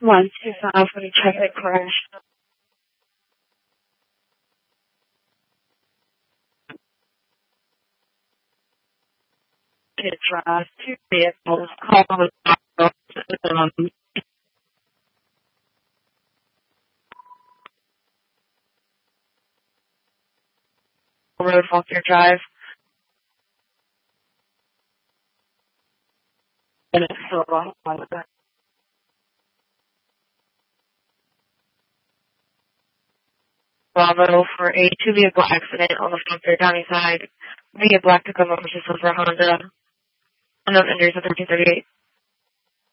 125 for the traffic crash. It drives two vehicles. Call Road Faulkner Drive. And it's so long. Bravo for a two-vehicle accident on the Faulkner County side via Black Tacoma versus Silver Honda. Unknown injuries at 1338.